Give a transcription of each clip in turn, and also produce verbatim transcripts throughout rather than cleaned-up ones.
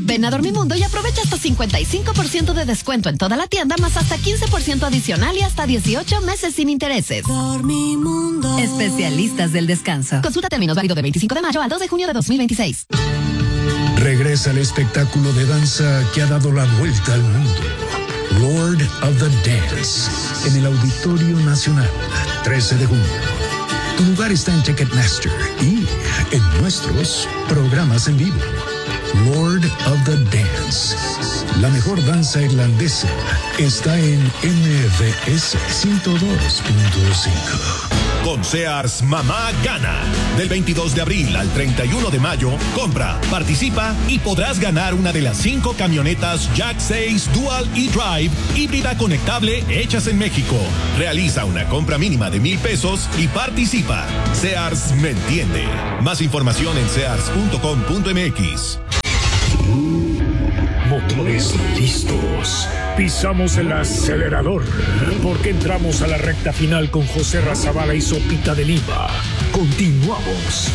Ven a Dormimundo y aprovecha hasta cincuenta y cinco por ciento de descuento en toda la tienda, más hasta quince por ciento adicional y hasta dieciocho meses sin intereses. Dormimundo. Especialistas del descanso. Consulta términos, válido de veinticinco de mayo al dos de junio de dos mil veintiséis. Regresa el espectáculo de danza que ha dado la vuelta al mundo. Lord of the Dance, en el Auditorio Nacional, trece de junio. Tu lugar está en Ticketmaster y en nuestros programas en vivo. Lord of the Dance, la mejor danza irlandesa, está en M V S ciento dos punto cinco. Con Sears, mamá gana. Del veintidós de abril al treinta y uno de mayo, compra, participa y podrás ganar una de las cinco camionetas Jack seis Dual E-Drive híbrida conectable hechas en México. Realiza una compra mínima de mil pesos y participa. Sears me entiende. Más información en sears punto com punto m x. Motores listos. Pisamos el acelerador porque entramos a la recta final con José Razabala y Sopita de Lima. Continuamos.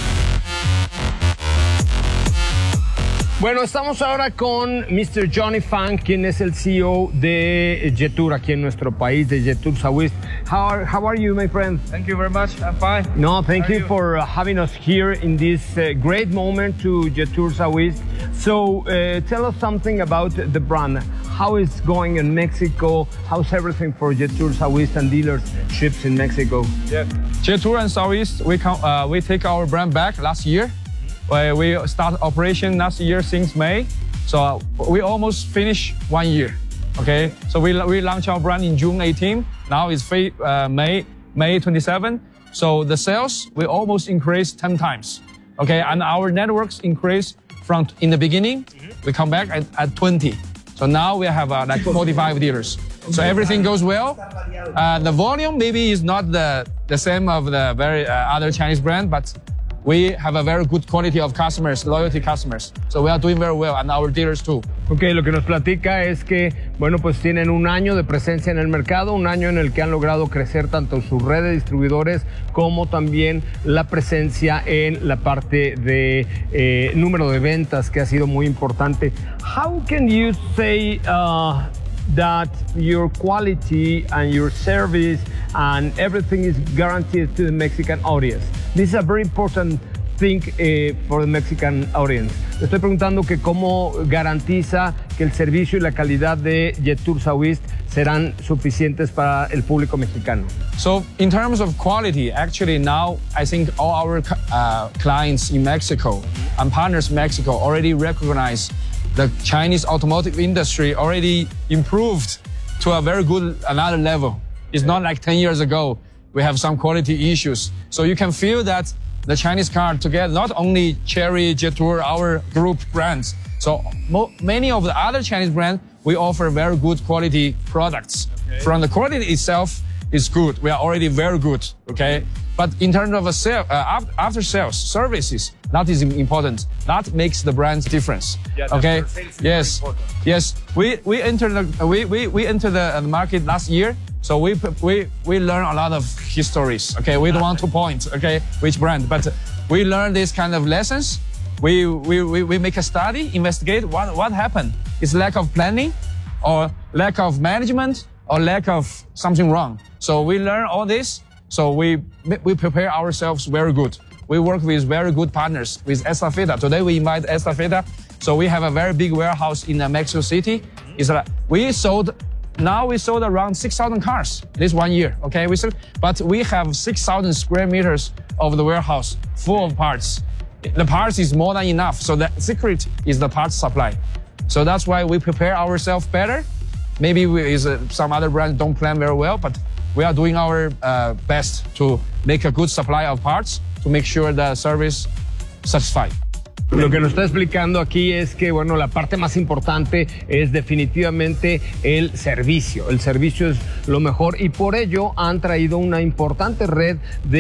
Bueno, estamos ahora con mister Johnny Fang, quien es el C E O de Jetour aquí en nuestro país, de Jetour Southeast. How are, how are you, my friend? Thank you very much. I'm fine. No, thank How you, you for uh, having us here in this uh, great moment to Jetour Southeast. So, uh, tell us something about the brand. How is going in Mexico? How's everything for Jetour Southeast and dealerships in Mexico? Yeah, Jetour and Southeast, we come, uh, we take our brand back last year. Uh, we start operation last year since May, so uh, we almost finished one year. Okay, so we we launched our brand in June eighteenth. Now it's uh, May May twenty-seventh. So the sales we almost increased ten times. Okay, and our networks increased from in the beginning. Mm-hmm. We come back at, at twenty. So now we have uh, like forty-five dealers. So everything goes well. Uh, the volume maybe is not the the same of the very uh, other Chinese brand, but we have a very good quality of customers, loyalty customers. So we are doing very well, and our dealers too. Ok, lo que nos platica es que, bueno, pues tienen un año de presencia en el mercado, un año en el que han logrado crecer tanto su red de distribuidores como también la presencia en la parte de eh, número de ventas, que ha sido muy importante. How can you say uh, that your quality and your service and everything is guaranteed to the Mexican audience? This is a very important thing uh, for the Mexican audience. Le estoy preguntando que cómo garantiza que el servicio y la calidad de Jetour Southeast serán suficientes para el público mexicano. So in terms of quality, actually now I think all our uh, clients in Mexico and partners in Mexico already recognize the Chinese automotive industry already improved to a very good another level. It's not like ten years ago we have some quality issues. So you can feel that the Chinese car together, not only Chery, Jetour, our group brands. So mo many of the other Chinese brands, we offer very good quality products. Okay. From the quality itself is good. We are already very good, okay? But in terms of a sale, uh, after sales services, that is important. That makes the brand's difference. Yeah, okay. Yes. Yes. We we entered the we we we entered the market last year. So we we we learn a lot of histories. Okay. We don't want to point. Okay. Which brand, but we learn this kind of lessons. We we we, we make a study, investigate what what happened. It's lack of planning, or lack of management, or lack of something wrong. So we learn all this. So we we prepare ourselves very good. We work with very good partners with Estafeta. Today we invite Estafeta. So we have a very big warehouse in uh, Mexico City. It's like we sold, now we sold around six thousand cars this one year. Okay, we sold, but we have six thousand square meters of the warehouse full of parts. The parts is more than enough. So the secret is the parts supply. So that's why we prepare ourselves better. Maybe we, is, uh, some other brands don't plan very well, but we are doing our uh, best to make a good supply of parts to make sure the service satisfied. Lo que nos está explicando aquí es que, bueno, la parte más importante es definitivamente el servicio. El servicio es lo mejor y por ello han traído una importante red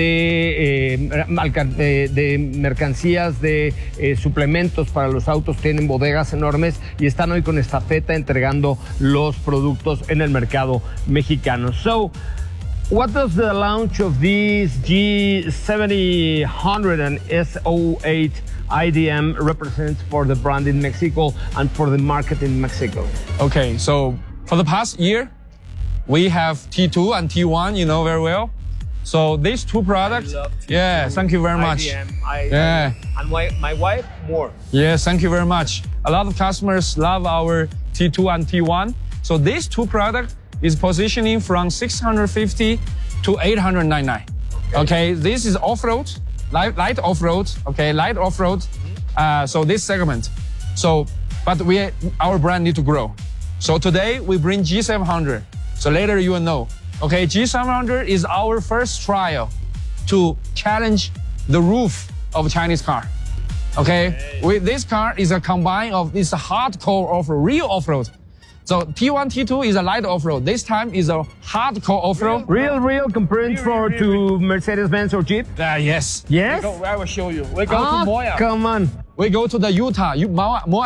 de, eh, de, de mercancías, de eh, suplementos para los autos. Tienen bodegas enormes y están hoy con Estafeta entregando los productos en el mercado mexicano. So, what does the launch of these G seventy one hundred and S zero eight I D M represents for the brand in Mexico and for the market in Mexico? Okay, so for the past year, we have T two and T one, you know very well. So these two products, yeah, thank you very much. I D M, I, yeah. I, and my, my wife, more. Yes, thank you very much. A lot of customers love our T two and T one. So these two products is positioning from six hundred fifty to eight hundred ninety-nine. Okay, okay, this is off-road, light, light off-road, okay, light off-road. Uh, so this segment. So, but we, our brand need to grow. So today we bring G seven hundred. So later you will know. Okay, G seven hundred is our first trial to challenge the roof of a Chinese car. Okay, hey. With this car is a combine of this hardcore of real off-road. So T one, T two is a light off-road. This time is a hardcore off-road. Real, real, real compared real, for real, to real. Mercedes-Benz or Jeep? Uh, yes. Yes? We go, I will show you. We go ah, to Moya. Come on. We go to the Utah. You, Moya,